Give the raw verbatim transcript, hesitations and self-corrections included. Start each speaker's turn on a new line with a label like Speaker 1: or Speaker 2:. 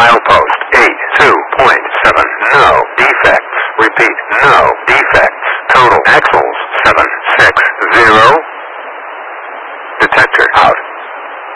Speaker 1: Milepost eight two point seven. No defects. Repeat, no